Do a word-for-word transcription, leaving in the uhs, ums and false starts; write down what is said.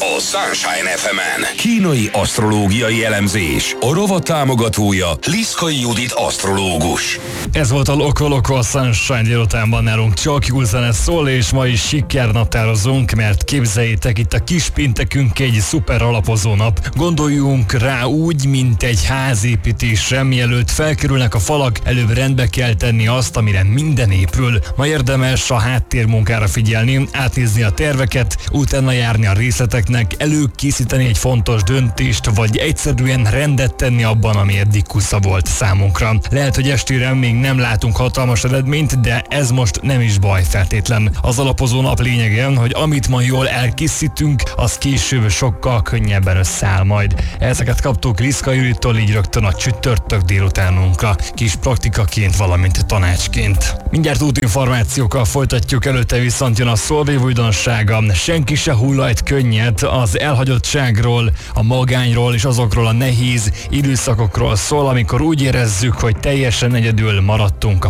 a Sunshine ef emen. Kínai asztrológiai elemzés. A rovat támogatója Liszkai Judit asztrológus. Ez volt a Loko Loko a Sunshine délutánban, nálunk csak jó zene szól, és ma is sikernaptározunk, mert képzeljétek, itt a kis péntekünk egy szuper alapozó nap. Gondoljunk rá úgy, mint egy házépítésre, mielőtt felkerülnek a falak, előbb rendbe kell tenni azt, amire minden épül. Ma érdemes a háttérmunkára figyelni, átnézni a terveket, utána járni a részleteknek, előkészíteni egy fontos döntést, vagy egyszerűen rendet tenni abban, ami eddig kusza volt számunkra. Lehet, hogy estére még nem látunk hatalmas eredményt, de ez most nem is baj feltétlen. Az alapozó nap lényege, hogy amit ma jól elkészítünk, az később sokkal könnyebben összeáll majd. Ezeket kaptuk Liszkai Judittól, így rögtön a csütörtök délutánunkra, kis praktikaként, valamint tanácsként. Mindjárt útinformációkkal folytatjuk, előtte viszont jön a szólvév újdonsága. Senki se hullajt könnyet, az elhagyottságról, a magányról és azokról a nehéz időszakokról szól, amikor úgy érezzük, hogy teljesen egyedül maradtunk a